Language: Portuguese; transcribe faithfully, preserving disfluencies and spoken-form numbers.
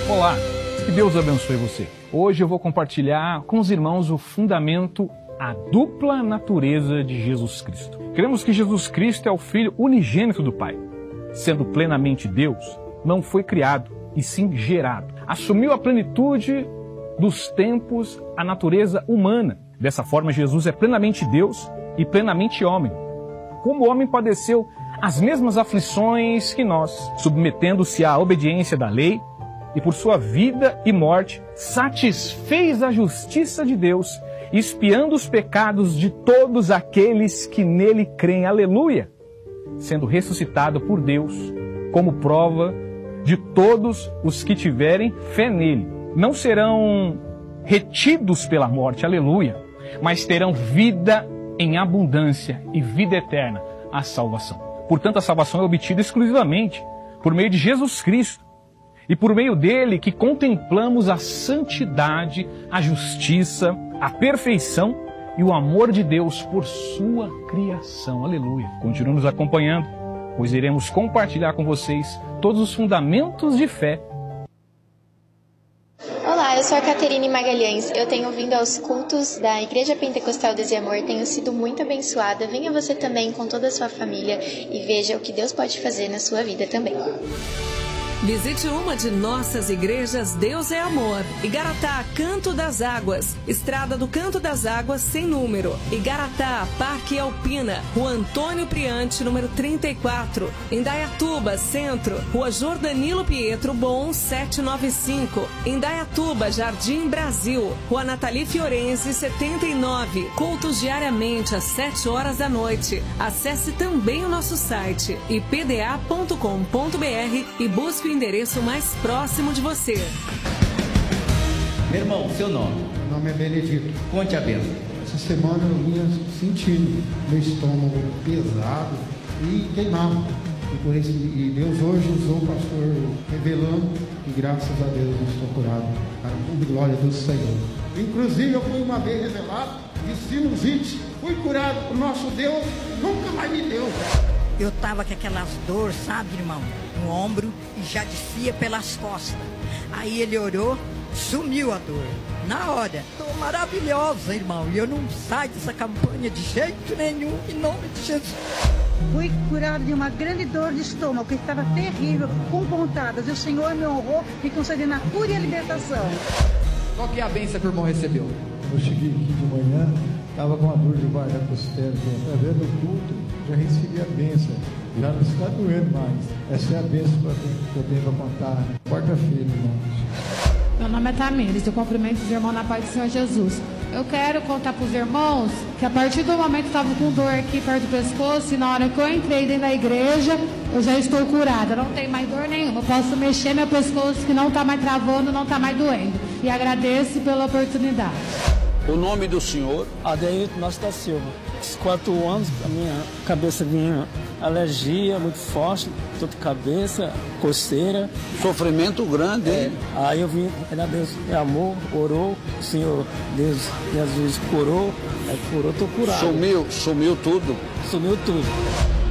Olá, que Deus abençoe você. Hoje eu vou compartilhar com os irmãos o fundamento, a dupla natureza de Jesus Cristo. Cremos que Jesus Cristo é o Filho unigênito do Pai. Sendo plenamente Deus, não foi criado, e sim gerado. Assumiu a plenitude dos tempos, a natureza humana. Dessa forma, Jesus é plenamente Deus e plenamente homem. Como homem, padeceu as mesmas aflições que nós, submetendo-se à obediência da lei, e por sua vida e morte, satisfez a justiça de Deus, expiando os pecados de todos aqueles que nele creem. Aleluia! Sendo ressuscitado por Deus, como prova de todos os que tiverem fé nele. Não serão retidos pela morte, aleluia, mas terão vida em abundância e vida eterna, a salvação. Portanto, a salvação é obtida exclusivamente por meio de Jesus Cristo. E por meio dele que contemplamos a santidade, a justiça, a perfeição e o amor de Deus por sua criação. Aleluia. Continue nos acompanhando, pois iremos compartilhar com vocês todos os fundamentos de fé. Olá, eu sou a Caterine Magalhães. Eu tenho vindo aos cultos da Igreja Pentecostal Deus e Amor, tenho sido muito abençoada. Venha você também com toda a sua família e veja o que Deus pode fazer na sua vida também. Visite uma de nossas igrejas Deus é Amor. Igaratá, Canto das Águas, Estrada do Canto das Águas, sem número. Igaratá, Parque Alpina, Rua Antônio Priante, número trinta e quatro. Indaiatuba, Centro, Rua Jordanilo Pietro Bom, setecentos e noventa e cinco. Indaiatuba, Jardim Brasil, Rua Nathalie Fiorenzi, setenta e nove. Cultos diariamente às sete horas da noite. Acesse também o nosso site i p d a ponto com ponto b r e busque o endereço mais próximo de você. Meu irmão, seu nome? Meu nome é Benedito. Conte a bênção. Essa semana eu vinha sentindo meu estômago pesado e queimado. E, por isso, e Deus hoje usou o pastor revelando e graças a Deus eu estou curado. Para a glória do Senhor. Inclusive eu fui uma vez revelado de sinusite. Fui curado. O nosso Deus nunca mais me deu. Eu tava com aquelas dores, sabe, irmão? No ombro e já descia pelas costas. Aí ele orou, sumiu a dor. Na hora, tô maravilhosa, irmão. E eu não saio dessa campanha de jeito nenhum, em nome de Jesus. Fui curado de uma grande dor de estômago, que estava terrível, com pontadas. E o Senhor me honrou, me concedendo a cura e a libertação. Qual que é a bênção que o irmão recebeu? Eu cheguei aqui de manhã, estava com uma dor debaixo da costela. Através do culto, já recebi a bênção. Já não está doendo mais. Essa é a bênção que eu tenho para contar. Quarta-feira, irmãos. Meu nome é Tamires, eu cumprimento os irmãos na paz do Senhor Jesus. Eu quero contar para os irmãos que a partir do momento que eu estava com dor aqui perto do pescoço, e na hora que eu entrei dentro da igreja, eu já estou curada. Não tem mais dor nenhuma. Eu posso mexer meu pescoço que não está mais travando, não está mais doendo. E agradeço pela oportunidade. O nome do senhor? Adeilton Nossa da Silva. Esses quatro anos, a minha cabeça vinha alergia muito forte, dor de cabeça, coceira. Sofrimento grande, é. hein? Aí eu vim, a Deus é amor, orou, o Senhor, Deus, Jesus curou, aí curou, tô curado. Sumiu, sumiu tudo? Sumiu tudo.